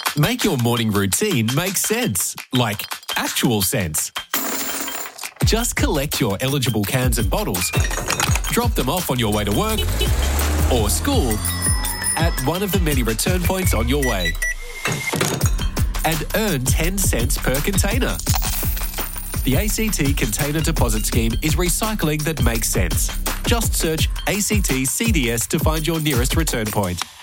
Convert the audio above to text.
Make your morning routine make sense, like actual sense. Just collect your eligible cans and bottles, drop them off on your way to work or school at one of the many return points on your way, and earn 10 cents per container. The ACT Container Deposit Scheme is recycling that makes sense. Just search ACT CDS to find your nearest return point.